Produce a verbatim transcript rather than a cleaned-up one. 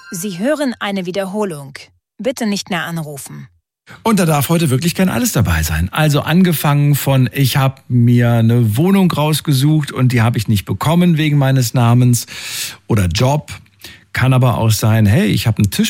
Sie hören eine Wiederholung. Bitte nicht mehr anrufen. Und da darf heute wirklich kein alles dabei sein. Also angefangen von, ich habe mir eine Wohnung rausgesucht und die habe ich nicht bekommen wegen meines Namens oder Job. Kann aber auch sein, hey, ich habe einen Tisch